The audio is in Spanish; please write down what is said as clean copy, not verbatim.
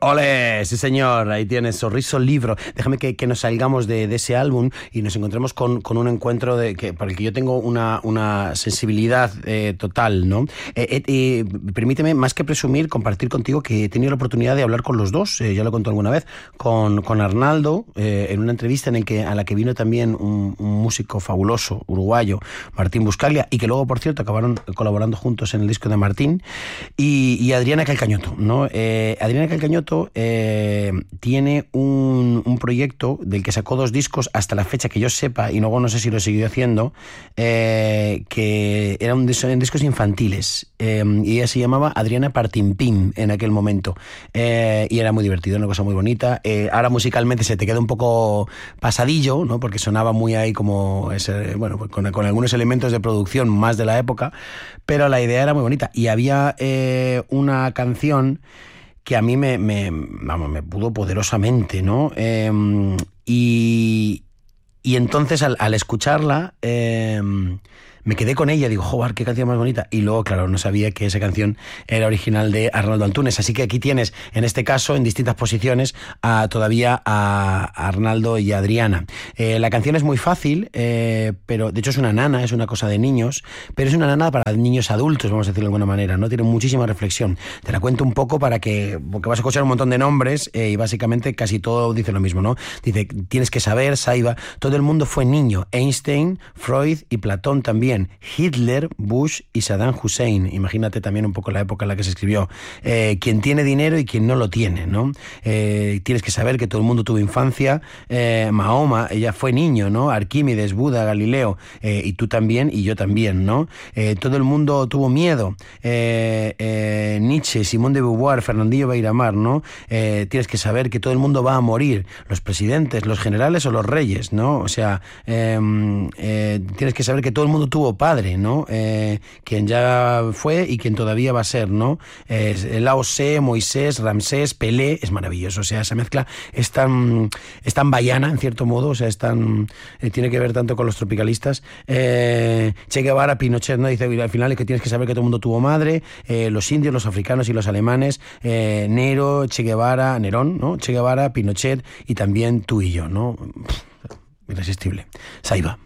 Ole, sí señor, ahí tienes Sorriso Libro. Déjame que nos salgamos de ese álbum y nos encontremos con un encuentro para el que yo tengo una sensibilidad total, ¿no? Permíteme, más que presumir, compartir contigo que he tenido la oportunidad de hablar con los dos, ya lo he contado alguna vez, con Arnaldo, en una entrevista a la que vino también un músico fabuloso, uruguayo, Martín Buscaglia, y que luego, por cierto, acabaron colaborando juntos en el disco de Martín, y Adriana Calcañoto, ¿no? Adriana Calcañoto tiene un proyecto del que sacó 2 discos hasta la fecha que yo sepa, y luego no sé si lo siguió haciendo, que eran discos infantiles, y ella se llamaba Adriana Partimpim en aquel momento, y era muy divertido, una cosa muy bonita. Ahora musicalmente se te queda un poco pasadillo, ¿no? Porque sonaba muy ahí como bueno, pues con algunos elementos de producción más de la época, pero la idea era muy bonita, y había una canción que a mí me pudo poderosamente, ¿no? Y entonces al escucharla me quedé con ella, digo, joder, qué canción más bonita. Y luego, claro, no sabía que esa canción era original de Arnaldo Antunes. Así que aquí tienes, en este caso, en distintas posiciones, todavía a Arnaldo y a Adriana. La canción es muy fácil, pero de hecho es una nana, es una cosa de niños, pero es una nana para niños adultos, vamos a decirlo de alguna manera, ¿no? Tiene muchísima reflexión. Te la cuento un poco porque vas a escuchar un montón de nombres, y básicamente casi todo dice lo mismo, ¿no? Dice, tienes que saber, Saiba, todo el mundo fue niño. Einstein, Freud y Platón también. Hitler, Bush y Saddam Hussein. Imagínate también un poco la época en la que se escribió. Quien tiene dinero y quien no lo tiene, ¿no? Tienes que saber que todo el mundo tuvo infancia. Mahoma, ella fue niño, ¿no? Arquímedes, Buda, Galileo, y tú también y yo también, ¿no? Todo el mundo tuvo miedo. Nietzsche, Simón de Beauvoir, Fernandillo Beiramar, ¿no? Tienes que saber que todo el mundo va a morir. Los presidentes, los generales o los reyes, ¿no? O sea, tienes que saber que todo el mundo tuvo padre, ¿no? Quien ya fue y quien todavía va a ser, ¿no? Lao Tse, Moisés, Ramsés, Pelé, es maravilloso. O sea, esa mezcla es tan bayana, en cierto modo, o sea, tiene que ver tanto con los tropicalistas. Che Guevara, Pinochet, ¿no? Dice al final es que tienes que saber que todo el mundo tuvo madre, los indios, los africanos y los alemanes, Nero, Che Guevara, Nerón, ¿no? Che Guevara, Pinochet y también tú y yo, ¿no? Irresistible. Saiba.